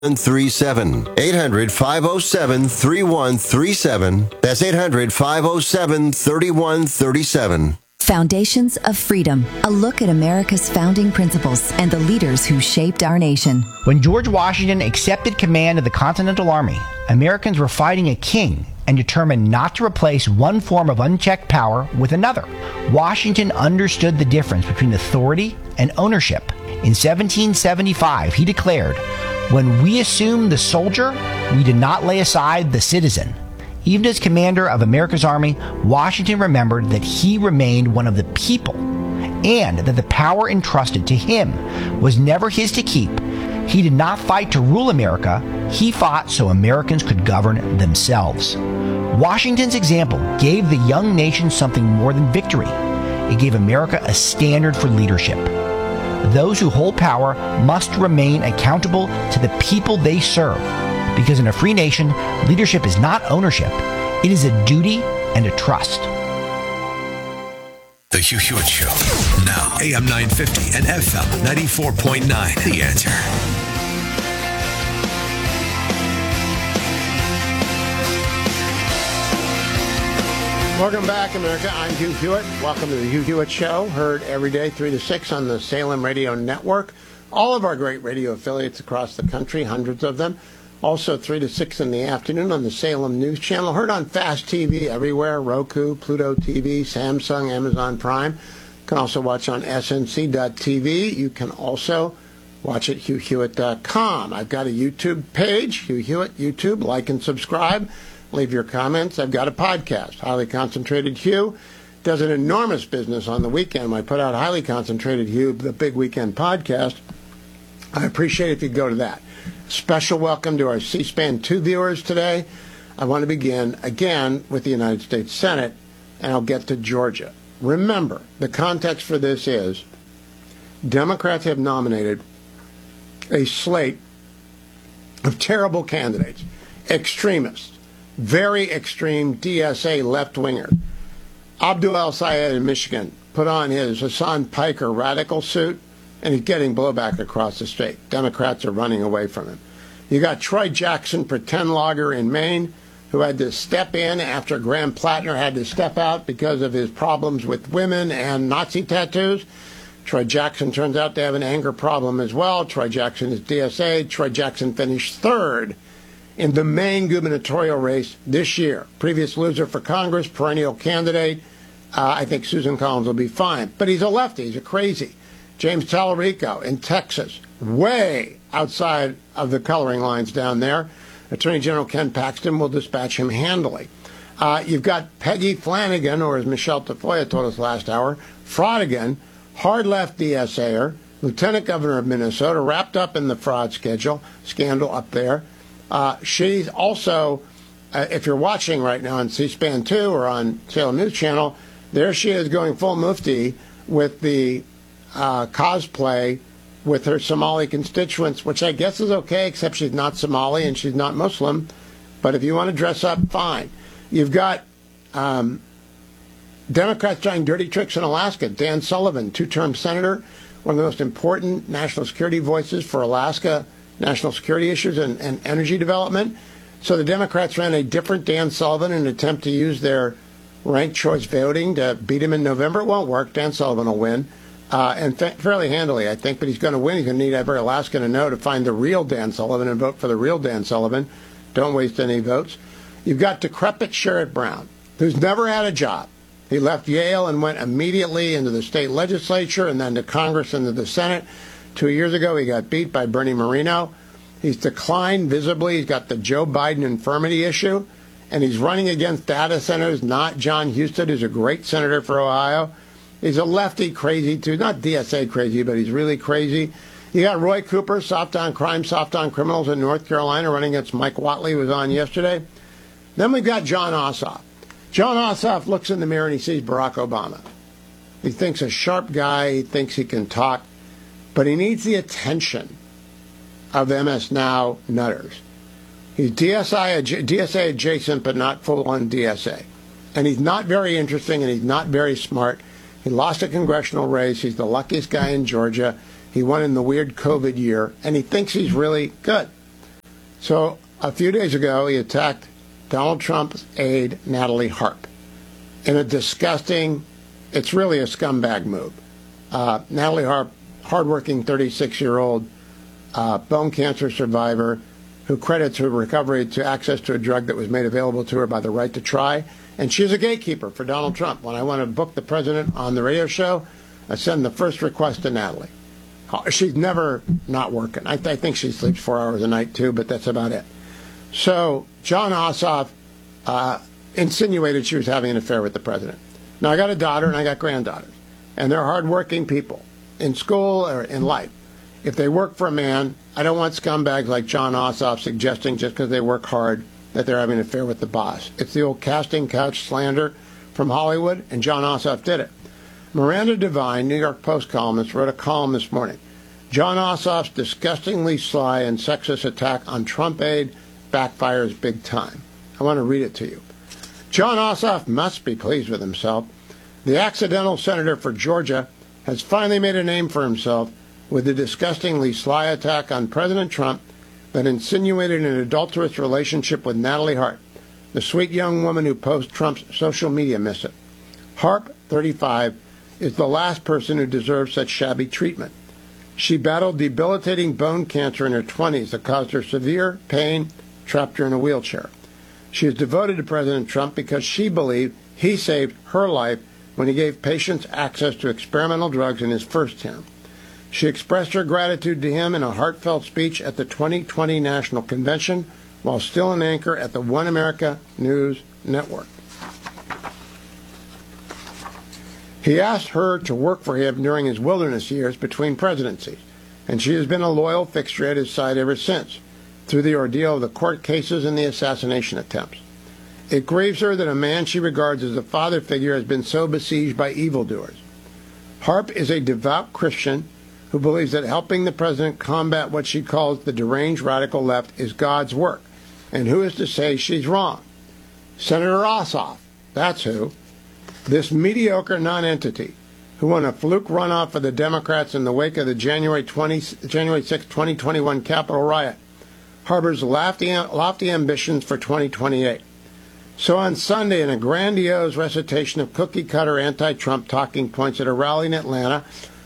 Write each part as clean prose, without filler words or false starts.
37. 800-507-3137. That's 800-507-3137. Foundations of Freedom, a look at America's founding principles and the leaders who shaped our nation. When George Washington accepted command of the Continental Army, Americans were fighting a king and determined not to replace one form of unchecked power with another. Washington understood the difference between authority and ownership. In 1775, he declared, "When we assume the soldier, we did not lay aside the citizen." Even as commander of America's army, Washington remembered that he remained one of the people and that the power entrusted to him was never his to keep. He did not fight to rule America. He fought so Americans could govern themselves. Washington's example gave the young nation something more than victory. It gave America a standard for leadership. Those who hold power must remain accountable to the people they serve. Because in a free nation, leadership is not ownership. It is a duty and a trust. The Hugh Hewitt Show. Now, AM 950 and FM 94.9. The Answer. Welcome back, America. I'm Hugh Hewitt. Welcome to the Hugh Hewitt Show, heard every day 3 to 6 on the Salem Radio Network. All of our great radio affiliates across the country, hundreds of them. Also 3 to 6 in the afternoon on the Salem News Channel. Heard on Fast TV everywhere, Roku, Pluto TV, Samsung, Amazon Prime. You can also watch on snc.tv. You can also watch at hughhewitt.com. I've got a YouTube page, Hugh Hewitt YouTube. Like and subscribe. Leave your comments. I've got a podcast, Highly Concentrated Hugh. Does an enormous business on the weekend. I put out Highly Concentrated Hugh, the big weekend podcast. I appreciate it if you go to that. Special welcome to our C-SPAN 2 viewers today. I want to begin, again, with the United States Senate, and I'll get to Georgia. Remember, the context for this is Democrats have nominated a slate of terrible candidates, extremists, very extreme DSA left-winger. Abdul El-Sayed in Michigan put on his Hassan Piker radical suit, and he's getting blowback across the state. Democrats are running away from him. You got Troy Jackson, pretend logger in Maine, who had to step in after Graham Plattner had to step out because of his problems with women and Nazi tattoos. Troy Jackson turns out to have an anger problem as well. Troy Jackson is DSA. Troy Jackson finished third in the Maine gubernatorial race this year. Previous loser for Congress, perennial candidate. I think Susan Collins will be fine. But he's a lefty. He's a crazy. James Tallarico in Texas, way outside of the coloring lines down there. Attorney General Ken Paxton will dispatch him handily. You've got Peggy Flanagan, or as Michelle Tafoya told us last hour, Fraudigan, hard left DSAer, Lieutenant Governor of Minnesota, wrapped up in the fraud scandal up there. She's also, if you're watching right now on C-SPAN 2 or on Salem News Channel, there she is going full mufti with the cosplay with her Somali constituents, which I guess is okay, except she's not Somali and she's not Muslim. But if you want to dress up, fine. You've got Democrats trying dirty tricks in Alaska. Dan Sullivan, two-term senator, one of the most important national security voices for Alaska national security issues and energy development. So the Democrats ran a different Dan Sullivan in an attempt to use their ranked choice voting to beat him in November. It won't work. Dan Sullivan will win. And fairly handily, I think, but he's going to win. He's going to need every Alaskan to know to find the real Dan Sullivan and vote for the real Dan Sullivan. Don't waste any votes. You've got decrepit Sherrod Brown, who's never had a job. He left Yale and went immediately into the state legislature and then to Congress and to the Senate. 2 years ago, he got beat by Bernie Moreno. He's declined visibly. He's got the Joe Biden infirmity issue, and he's running against data centers, not John Husted, who's a great senator for Ohio. He's a lefty crazy, too. Not DSA crazy, but he's really crazy. You got Roy Cooper, soft on crime, soft on criminals in North Carolina, running against Mike Whatley, who was on yesterday. Then we've got Jon Ossoff. Jon Ossoff looks in the mirror and he sees Barack Obama. He thinks a sharp guy. He thinks he can talk. But he needs the attention of MS Now nutters. He's DSA adjacent, but not full-on DSA. And he's not very interesting, and he's not very smart. He lost a congressional race. He's the luckiest guy in Georgia. He won in the weird COVID year, and he thinks he's really good. So a few days ago, he attacked Donald Trump's aide, Natalie Harp, in a disgusting, it's really a scumbag move. Natalie Harp, hardworking 36-year-old bone cancer survivor who credits her recovery to access to a drug that was made available to her by the Right to Try. And she's a gatekeeper for Donald Trump. When I want to book the president on the radio show, I send the first request to Natalie. She's never not working. I think she sleeps 4 hours a night, too, but that's about it. So Jon Ossoff insinuated she was having an affair with the president. Now, I got a daughter and I got granddaughters, and they're hardworking people in school or in life. If they work for a man, I don't want scumbags like Jon Ossoff suggesting just because they work hard that they're having an affair with the boss. It's the old casting couch slander from Hollywood, and Jon Ossoff did it. Miranda Devine, New York Post columnist, wrote a column this morning. Jon Ossoff's disgustingly sly and sexist attack on Trump aide backfires big time. I want to read it to you. Jon Ossoff must be pleased with himself. The accidental senator for Georgia has finally made a name for himself with the disgustingly sly attack on President Trump that insinuated an adulterous relationship with Natalie Harp, the sweet young woman who posts Trump's social media missive. Harp, 35, is the last person who deserves such shabby treatment. She battled debilitating bone cancer in her 20s that caused her severe pain, trapped her in a wheelchair. She is devoted to President Trump because she believed he saved her life when he gave patients access to experimental drugs in his first term. She expressed her gratitude to him in a heartfelt speech at the 2020 National Convention while still an anchor at the One America News Network. He asked her to work for him during his wilderness years between presidencies, and she has been a loyal fixture at his side ever since, through the ordeal of the court cases and the assassination attempts. It grieves her that a man she regards as a father figure has been so besieged by evildoers. Harp is a devout Christian who believes that helping the president combat what she calls the deranged radical left is God's work. And who is to say she's wrong? Senator Ossoff, that's who. This mediocre nonentity who won a fluke runoff for the Democrats in the wake of the January 6, 2021 Capitol riot, harbors lofty ambitions for 2028. So on Sunday, in a grandiose recitation of cookie-cutter anti-Trump talking points at a rally in Atlanta,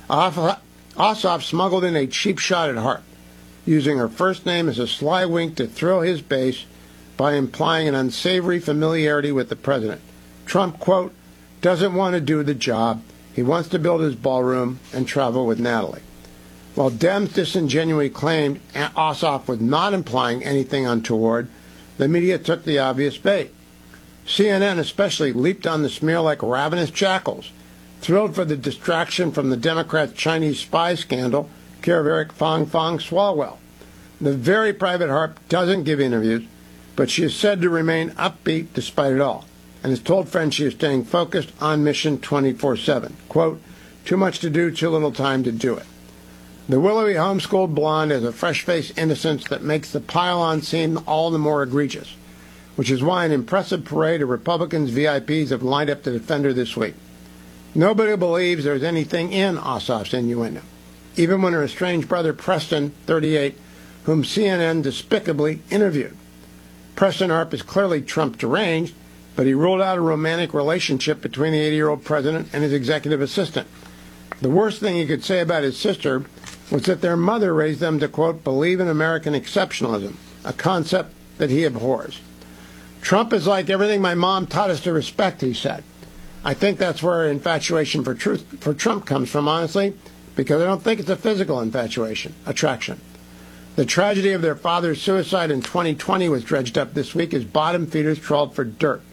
Ossoff smuggled in a cheap shot at Harp, using her first name as a sly wink to thrill his base by implying an unsavory familiarity with the president. Trump, quote, doesn't want to do the job. He wants to build his ballroom and travel with Natalie. While Dems disingenuously claimed Ossoff was not implying anything untoward, the media took the obvious bait. CNN especially leaped on the smear like ravenous jackals, thrilled for the distraction from the Democrats' Chinese spy scandal, care of Eric Fong Swalwell. The very private Harp doesn't give interviews, but she is said to remain upbeat despite it all, and has told friends she is staying focused on mission 24/7. Quote, too much to do, too little time to do it. The willowy homeschooled blonde has a fresh-faced innocence that makes the pile-on seem all the more egregious, which is why an impressive parade of Republicans VIPs have lined up to defend her this week. Nobody believes there's anything in Ossoff's innuendo, even when her estranged brother Preston, 38, whom CNN despicably interviewed. Preston Harp is clearly Trump deranged, but he ruled out a romantic relationship between the 80-year-old president and his executive assistant. The worst thing he could say about his sister was that their mother raised them to, quote, believe in American exceptionalism, a concept that he abhors. Trump is like everything my mom taught us to respect, he said. I think that's where infatuation for Trump comes from, honestly, because I don't think it's a physical attraction. The tragedy of their father's suicide in 2020 was dredged up this week as bottom feeders trawled for dirt.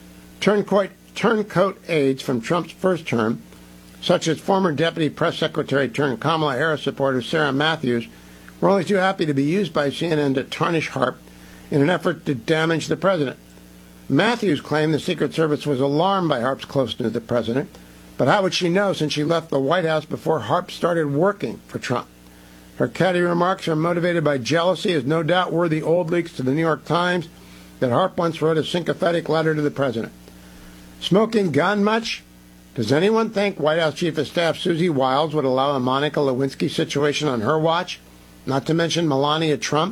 Turncoat aides from Trump's first term, such as former Deputy Press Secretary turned Kamala Harris supporter Sarah Matthews, were only too happy to be used by CNN to tarnish Harp in an effort to damage the president. Matthews claimed the Secret Service was alarmed by Harp's closeness to the president, but how would she know since she left the White House before Harp started working for Trump? Her catty remarks are motivated by jealousy, as no doubt were the old leaks to the New York Times that Harp once wrote a sympathetic letter to the president. Smoking gun much? Does anyone think White House Chief of Staff Susie Wiles would allow a Monica Lewinsky situation on her watch, not to mention Melania Trump,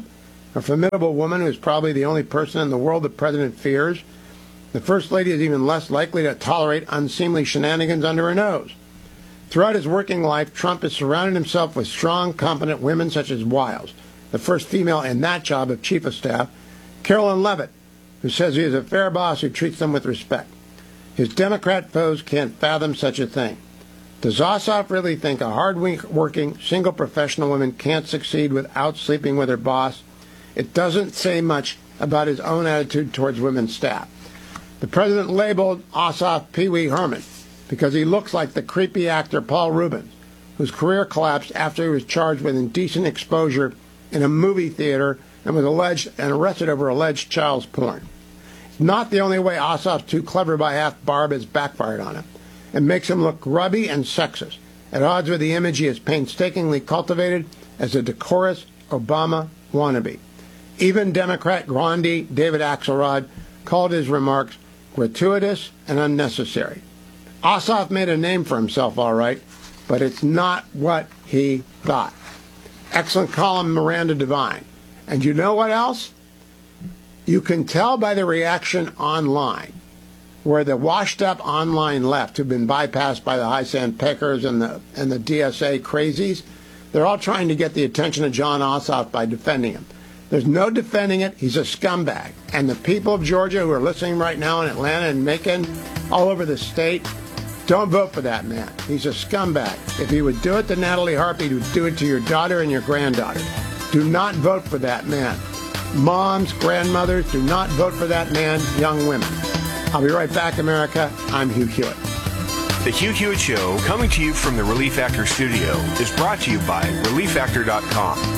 a formidable woman who's probably the only person in the world the president fears. The First Lady is even less likely to tolerate unseemly shenanigans under her nose. Throughout his working life, Trump has surrounded himself with strong, competent women such as Wiles, the first female in that job of Chief of Staff, Carolyn Leavitt, who says he is a fair boss who treats them with respect. His Democrat foes can't fathom such a thing. Does Ossoff really think a hard-working, single professional woman can't succeed without sleeping with her boss? It doesn't say much about his own attitude towards women's staff. The president labeled Ossoff Pee Wee Herman because he looks like the creepy actor Paul Rubens, whose career collapsed after he was charged with indecent exposure in a movie theater and was arrested over alleged child's porn. It's not the only way Ossoff's too clever by half barb has backfired on him. It makes him look grubby and sexist, at odds with the image he has painstakingly cultivated as a decorous Obama wannabe. Even Democrat grandee David Axelrod called his remarks gratuitous and unnecessary. Ossoff made a name for himself, all right, but it's not what he thought. Excellent column, Miranda Devine. And you know what else? You can tell by the reaction online, where the washed-up online left, who've been bypassed by the high-sand peckers and the DSA crazies, they're all trying to get the attention of John Ossoff by defending him. There's no defending it. He's a scumbag. And the people of Georgia who are listening right now in Atlanta and Macon, all over the state, don't vote for that man. He's a scumbag. If he would do it to Natalie Harper, he would do it to your daughter and your granddaughter. Do not vote for that man. Moms, grandmothers, do not vote for that man, young women. I'll be right back, America. I'm Hugh Hewitt. The Hugh Hewitt Show, coming to you from the Relief Factor studio, is brought to you by ReliefFactor.com.